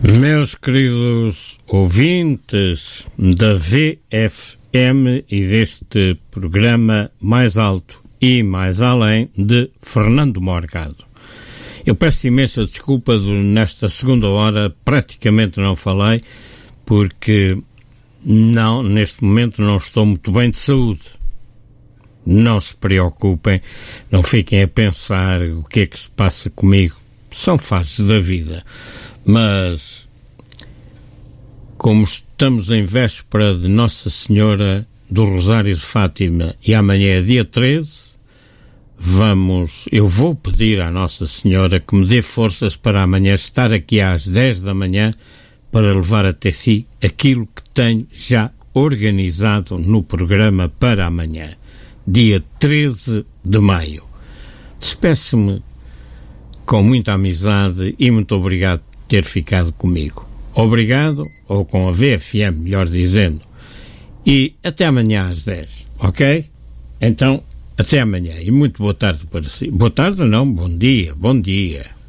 Meus queridos ouvintes da VFM e deste programa Mais Alto e Mais Além de Fernando Morgado, eu peço imensa desculpa nesta segunda hora, praticamente não falei, porque neste momento não estou muito bem de saúde. Não se preocupem, não fiquem a pensar o que é que se passa comigo, são fases da vida. Mas, como estamos em véspera de Nossa Senhora do Rosário de Fátima e amanhã é dia 13, eu vou pedir à Nossa Senhora que me dê forças para amanhã estar aqui às 10 da manhã para levar até si aquilo que tenho já organizado no programa para amanhã, dia 13 de maio. Despeço-me com muita amizade e muito obrigado ter ficado comigo. Obrigado, ou com a VFM, melhor dizendo. E até amanhã às 10, ok? Então, até amanhã e muito boa tarde para si. Boa tarde não, bom dia, bom dia.